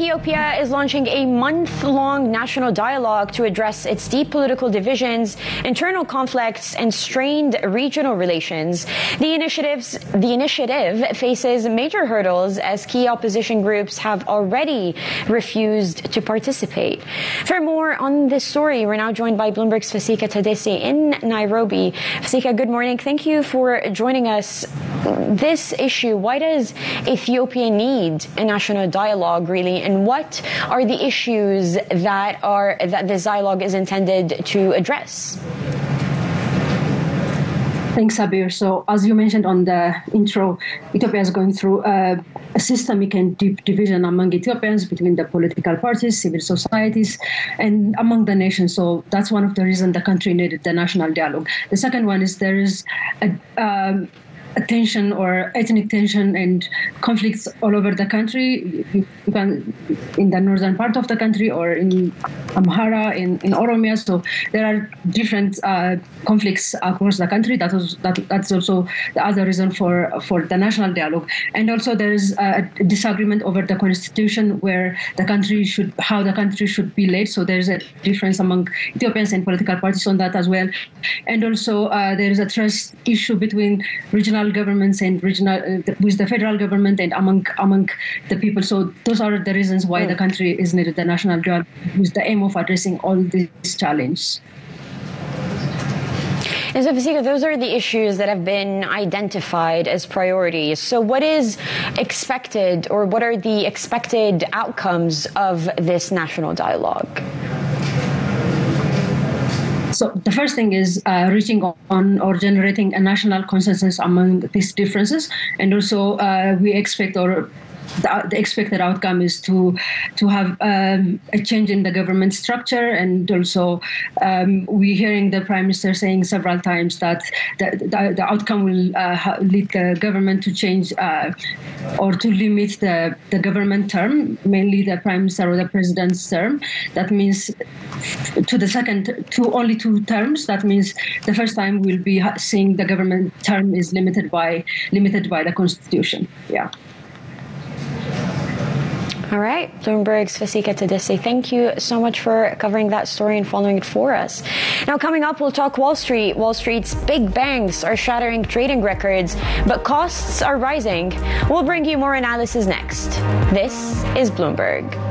Ethiopia is launching a month-long national dialogue to address its deep political divisions, internal conflicts, and strained regional relations. The initiative faces major hurdles as key opposition groups have already refused to participate. For more on this story, we're now joined by Bloomberg's Fasika Tadesse in Nairobi. Fasika, good morning. Thank you for joining us. This issue, why does Ethiopia need a national dialogue, really, and what are the issues that this dialogue is intended to address? Thanks, Sabir. So, as you mentioned on the intro, Ethiopia is going through a systemic and deep division among Ethiopians between the political parties, civil societies, and among the nations. So that's one of the reasons the country needed the national dialogue. The second one is there is a tension or ethnic tension and conflicts all over the country, in the northern part of the country or in Amhara, in Oromia. So there are different conflicts across the country. That's also the other reason for the national dialogue. And also there is a disagreement over the constitution how the country should be led. So there is a difference among Ethiopians and political parties on that as well. And also there is a trust issue between regional governments and with the federal government and among the people. So those are the reasons why the country is needed the national dialogue with the aim of addressing all these challenges. And so, Fasika, those are the issues that have been identified as priorities. So what is expected, or what are the expected outcomes of this national dialogue? So the first thing is reaching on or generating a national consensus among these differences. And also we expect, or the expected outcome is to have a change in the government structure. And also we're hearing the Prime Minister saying several times that the outcome will lead the government to change or to limit the government term, mainly the Prime Minister or the President's term. That means to only 2 terms. That means the first time we'll be seeing the government term is limited by the Constitution. Yeah. All right, Bloomberg's Fasika Tadesse, thank you so much for covering that story and following it for us. Now, coming up, we'll talk Wall Street. Wall Street's big banks are shattering trading records, but costs are rising. We'll bring you more analysis next. This is Bloomberg.